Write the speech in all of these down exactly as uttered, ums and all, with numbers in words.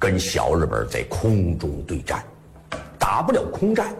跟小日本在空中对战，打不了空战，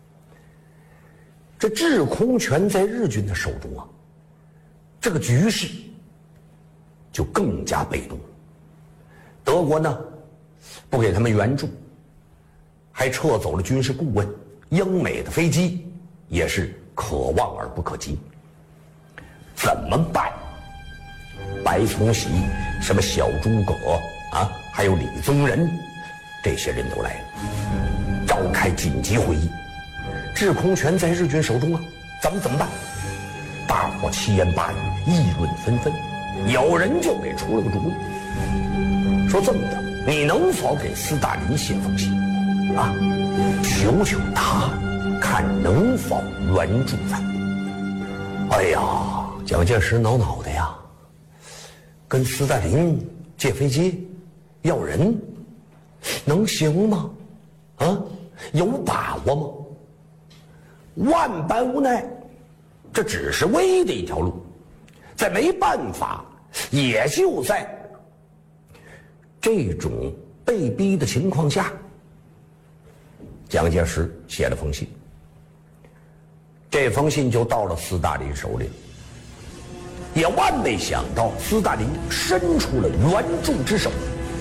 这制空权在日军的手中啊，这个局势就更加被动。德国呢，不给他们援助，还撤走了军事顾问，英美的飞机也是可望而不可及。怎么办？白崇禧、什么小诸葛啊，还有李宗仁，这些人都来了，召开紧急会议。制空权在日军手中啊，咱们怎么办？大伙七言八语，议论纷纷。有人就给出了个主意，说这么的，你能否给斯大林写封信啊，求求他，看能否援助咱？哎呀，蒋介石挠脑袋呀，跟斯大林借飞机要人，能行吗？啊，有把握吗？万般无奈，这只是唯一的一条路，在没办法，也就在这种被逼的情况下，蒋介石写了封信，这封信就到了斯大林手里了。也万没想到，斯大林伸出了援助之手。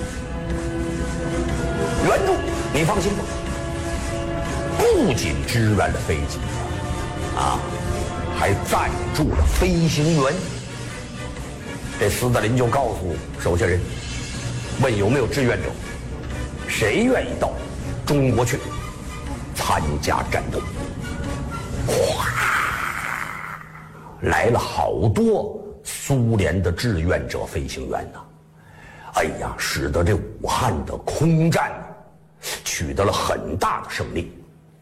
援助，你放心吧，不仅支援了飞机啊，还赞助了飞行员。这斯大林就告诉手下人，问有没有志愿者，谁愿意到中国去参加战斗。哗，来了好多苏联的志愿者飞行员呐、啊！哎呀，使得这武汉的空战取得了很大的胜利。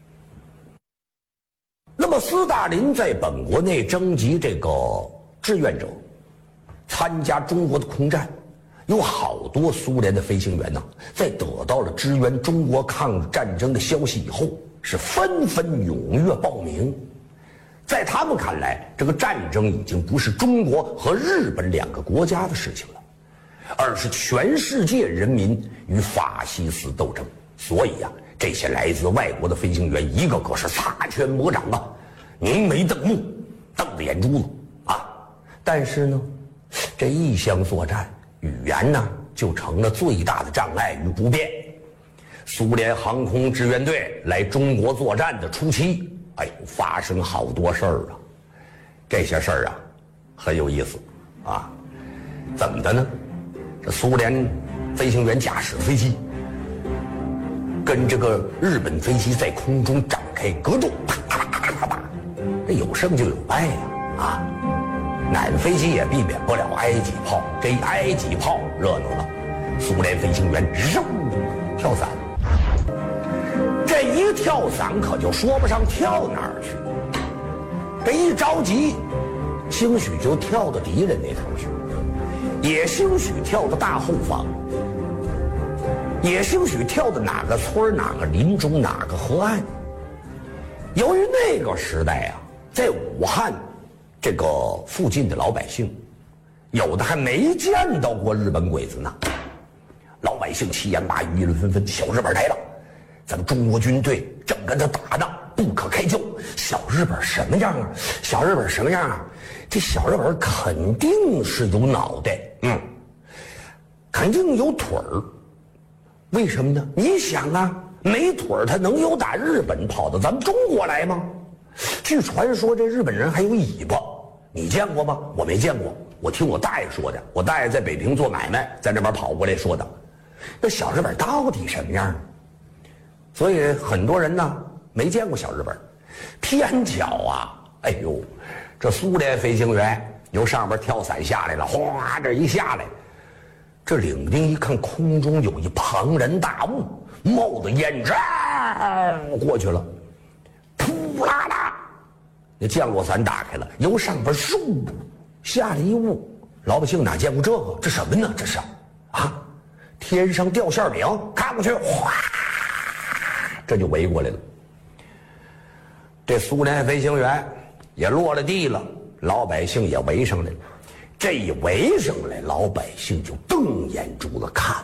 那么斯大林在本国内征集这个志愿者参加中国的空战，有好多苏联的飞行员呢，在得到了支援中国抗日战争的消息以后，是纷纷踊跃报名。在他们看来，这个战争已经不是中国和日本两个国家的事情了，而是全世界人民与法西斯斗争。所以呀、啊，这些来自外国的飞行员一个个是擦拳魔掌啊，凝眉瞪目，瞪着眼珠子啊。但是呢，这异乡作战，语言呢就成了最大的障碍与不便。苏联航空志愿队来中国作战的初期，哎呦，发生好多事儿啊！这些事儿啊，很有意思啊。怎么的呢？这苏联飞行员驾驶飞机，跟这个日本飞机在空中展开格斗，啪啪啪啪啪，这有胜就有败呀！啊，哪个飞机也避免不了挨几炮，这一挨几炮热闹了，苏联飞行员嗖跳伞。这一跳伞可就说不上跳哪儿去，这一着急，兴许就跳到敌人那头去，也兴许跳到大后方，也兴许跳到哪个村哪个林中哪个河岸。由于那个时代啊，在武汉这个附近的老百姓，有的还没见到过日本鬼子呢，老百姓七言八语议论纷纷，小日本来了，咱们中国军队正跟他打呢，不可开交。小日本什么样啊？小日本什么样啊？这小日本肯定是有脑袋，嗯，肯定有腿儿。为什么呢？你想啊，没腿儿他能有打日本跑到咱们中国来吗？据传说这日本人还有尾巴，你见过吗？我没见过，我听我大爷说的。我大爷在北平做买卖，在那边跑过来说的。那小日本到底什么样呢？所以很多人呢没见过小日本。偏巧啊，哎呦，这苏联飞行员由上边跳伞下来了，哗，这一下来，这领兵一看空中有一庞然大物，冒着烟霧过去了，噗啦啦，那降落伞打开了，由上边嗖下来一物，老百姓哪见过这个？这什么呢？这是啊，天上掉馅饼，看过去，哗，这就围过来了。这苏联飞行员也落了地了，老百姓也围上来了。这一围上来，老百姓就瞪眼珠子看。